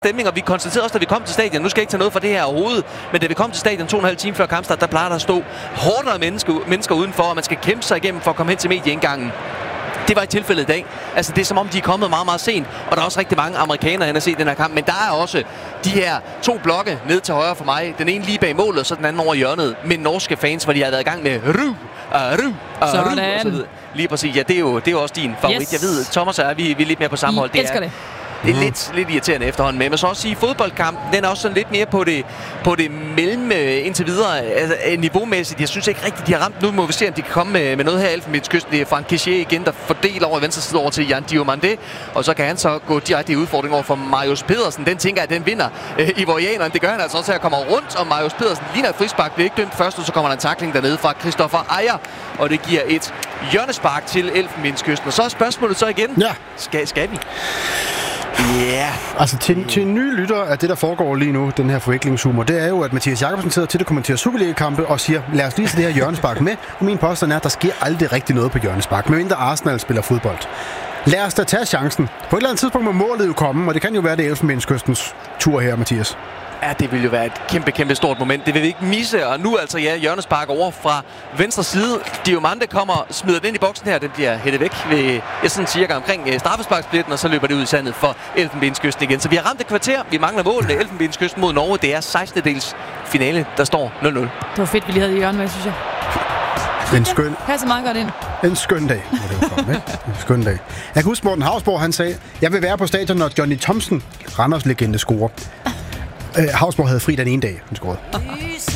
stemning, og vi konstaterede også, da vi kom til stadion, nu skal jeg ikke tage noget fra det her overhovedet, men da vi kom til stadion 2,5 timer før kampstart, der plejer der at stå hårdere mennesker udenfor, og man skal kæmpe sig igennem for at komme hen til medieindgangen. Det var i tilfældet i dag. Altså, det er som om, de er kommet meget, meget sent, og der er også rigtig mange amerikanere hen at se den her kamp, men der er også de her 2 blokke ned til højre for mig. Den ene lige bag målet, og så den anden over hjørnet med norske fans, hvor de har været i gang med lige præcis. Ja, det er jo også din favorit. Yes. Jeg ved, Thomas og vi er lidt mere på samme hold. Det er det er lidt irriterende efterhånden, men jeg må så også sige, at fodboldkampen, den er også sådan lidt mere på det mellem indtil videre, altså niveaumæssigt. Jeg synes ikke rigtigt, de har ramt. Nu må vi se, om de kan komme med noget her i Elfenbenskysten. Det er Frank Kessié igen, der fordeler over i venstre side over til Jan Diomande, og så kan han så gå direkte i udfordring over for Marius Pedersen. Den tænker jeg, den vinder ivorianeren. Det gør han altså også her, kommer rundt, og Marius Pedersen ligner et frispark, bliver ikke dømt først, og så kommer der en tackling dernede fra Christoffer Ejer, og det giver et hjørnespark til Elfenbenskysten. Og så er spørgsmålet så igen, skal vi? Yeah. Altså til en ny lytter af det, der foregår lige nu, den her forviklingshumor, det er jo, at Mathias Jakobsen sidder til at kommentere Superliga-kampe og siger, lad os lige se det her hjørnespark med. Og min påstand er, at der sker aldrig rigtig noget på hjørnespark, medmindre Arsenal spiller fodbold. Lad os da tage chancen. På et eller andet tidspunkt må målet jo komme, og det kan jo være det Elfenbenskystens tur her, Mathias. Ja, det vil jo være et kæmpe stort moment. Det vil vi ikke misse, og nu altså hjørnespark over fra venstre side. Diomande kommer, smider den ind i boksen her. Den bliver hættet væk ved sådan cirka omkring straffesparksplitten, og så løber det ud i sandet for Elfenbenskysten igen. Så vi har ramt et kvarter. Vi mangler målene. Elfenbenskysten mod Norge. Det er 16. dels finale, der står 0-0. Det var fedt, vi lige havde i hjørnet med, synes jeg. En skøn. Passer meget godt ind. En skøn dag, må det jo komme, ikke? En skøn dag. Jeg kan huske, Morten Hausborg, han sagde, jeg vil være på stadion, når Johnny Thomsen, Randers legende, scorer. Hausborg havde fri den ene dag, han scorede.